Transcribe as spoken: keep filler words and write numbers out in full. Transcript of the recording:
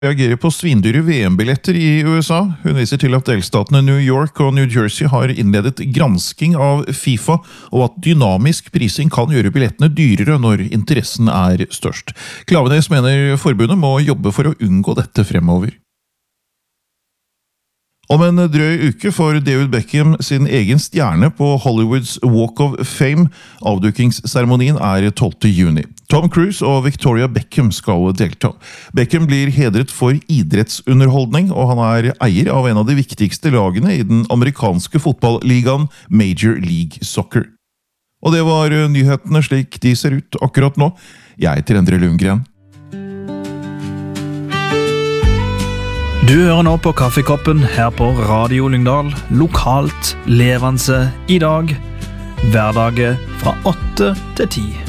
Reagerer på svindyre V M-billetter i U S A. Hun viser til at delstatene New York og New Jersey har innledet gransking av FIFA, og at dynamisk prising kan gjøre billettene dyrere når interessen er størst. Klavenes mener forbundet må jobbe for å unngå dette fremover. Om en drøy uke får David Beckham sin egen stjerne på Hollywoods Walk of Fame. Avdukingsseremonien er tolvte juni. Tom Cruise og Victoria Beckham skal delta. Beckham blir hedret for idrettsunderholdning, og han er eier av en av de viktigste lagene i den amerikanske fotballligaen Major League Soccer. Og det var nyhetene slik de ser ut akkurat nå. Jeg heter Endre Lundgren. Du hører nå på Kaffekoppen her på Radio Lyngdal, lokalt levende i dag, hverdager fra åtte til ti.